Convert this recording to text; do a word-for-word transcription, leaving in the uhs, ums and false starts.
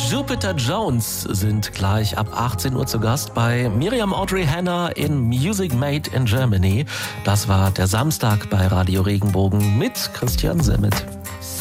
Jupiter Jones sind gleich ab achtzehn Uhr zu Gast bei Miriam Audrey Hanna in Music Made in Germany. Das war der Samstag bei Radio Regenbogen mit Christian Semmet.